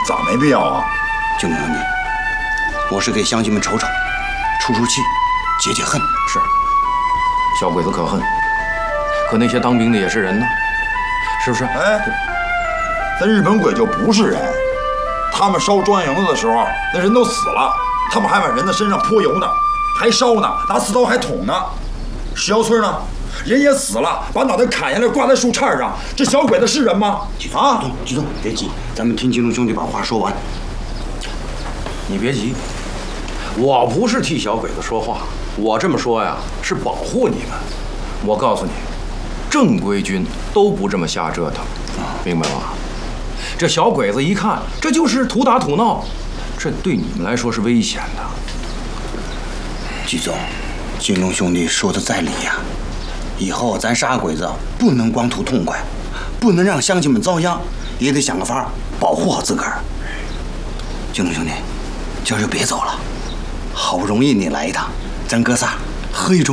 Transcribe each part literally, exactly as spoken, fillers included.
咋没必要啊？ 舅母兄弟，我是给乡亲们抽抽，出出气，解解恨。 是，小鬼子可恨，可那些当兵的也是人呢，是不是？ 哎，那日本鬼就不是人，他们烧庄园营子的时候，那人都死了，他们还往人的身上泼油呢，还烧呢，拿刺刀还捅呢。石窑村呢，人也死了，把脑袋砍下来挂在树杈上，这小鬼子是人吗？ 啊，激动，别急，咱们听金龙兄弟把话说完。 你别急，我不是替小鬼子说话，我这么说呀是保护你们。我告诉你，正规军都不这么瞎折腾，明白吗？这小鬼子一看，这就是土打土闹，这对你们来说是危险的。 季总，金龙兄弟说的在理呀、啊，以后咱杀鬼子不能光图痛快，不能让乡亲们遭殃，也得想个法保护好自个儿。金龙兄弟，今儿就别走了，好不容易你来一趟，咱哥仨喝一盅。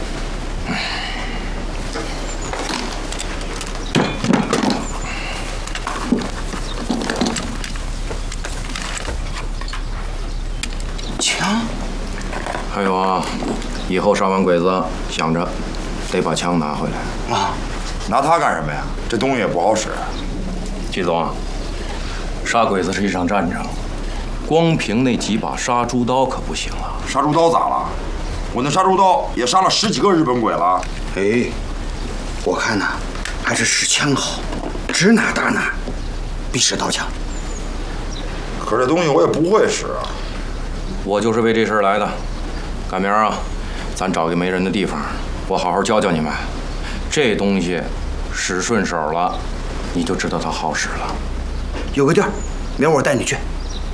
枪？ 还有啊，以后杀完鬼子，想着得把枪拿回来啊！拿它干什么呀？这东西也不好使。 季总，杀鬼子是一场战争，光凭那几把杀猪刀可不行啊！ 杀猪刀咋了？我那杀猪刀也杀了十几个日本鬼了。 哎，我看呐，还是使枪好，指哪打哪，比使刀强。 可这东西我也不会使啊。 我就是为这事儿来的。赶明儿啊，咱找个没人的地方，我好好教教你们。这东西使顺手了，你就知道它好使了。 有个地儿，明儿我带你去。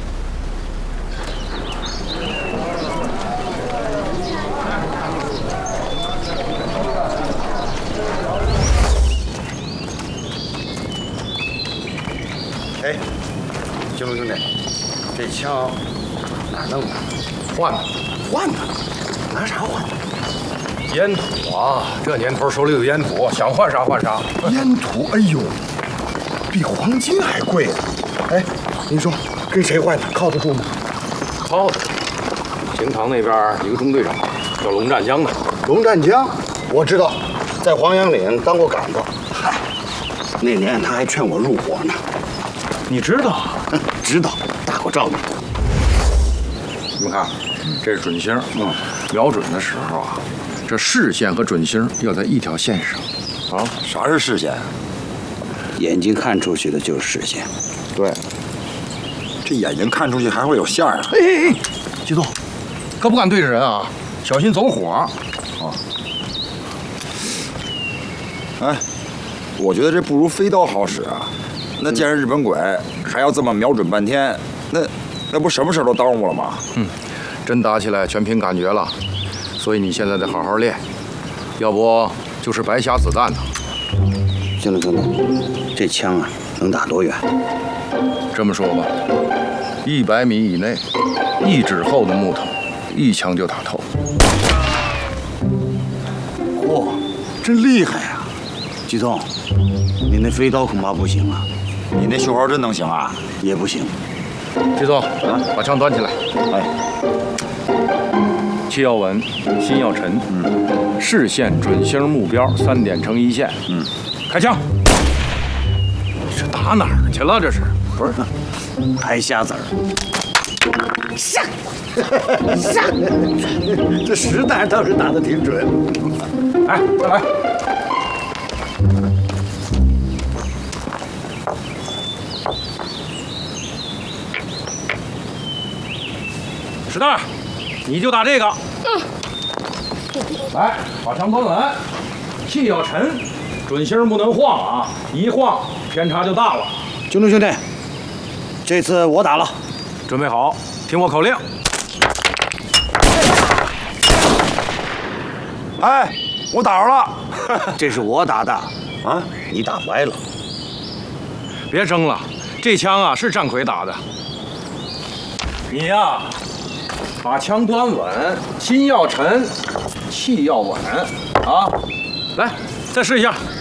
哎，金龙兄弟，这枪哪弄的？ 换的， 换的？拿啥换的？ 烟土啊，这年头手里有烟土，想换啥换啥。 烟土，哎呦，比黄金还贵啊！哎，您说跟谁换的？靠得住吗？ 靠的。平塘那边一个中队长叫龙占江的。 龙占江，我知道，在黄杨岭当过杆子。 嗨，那年他还劝我入伙呢。 你知道？ 知道，打过仗的。 你们看，这是准星，嗯，瞄准的时候啊，这视线和准星要在一条线上，啊， 啥是视线？ 眼睛看出去的就是视线。 对，这眼睛看出去还会有线儿。 哎哎哎，季总，可不敢对着人啊，小心走火。啊， 哎，我觉得这不如飞刀好使啊。那见着日本鬼还要这么瞄准半天，那那不什么事都耽误了吗？ 嗯，真打起来全凭感觉了，所以你现在得好好练，要不就是白瞎子弹呢。 行了兄弟，这枪啊能打多远？ 这么说吧，一百米以内，一指厚的木头，一枪就打透。 嚯，真厉害呀！季总，你那飞刀恐怕不行啊。 你那绣花针能行啊？ 也不行。 季总，啊，把枪端起来。 哎， 气要稳，心要沉。嗯，视线准星目标三点成一线。嗯，开枪。这打哪儿去了？这是？ 不是，还瞎子儿。上，上，这实弹倒是打得挺准。 哎，再来。石蛋，你就打这个。嗯。来，把枪端稳，气要沉，准星不能晃啊！一晃偏差就大了。 军中兄弟，这次我打了， 准备好，听我口令。 哎，我打着了。 这是我打的啊，你打歪了。 别争了，这枪啊是战魁打的。你呀、啊。把枪端稳，心要沉，气要稳啊！来，再试一下。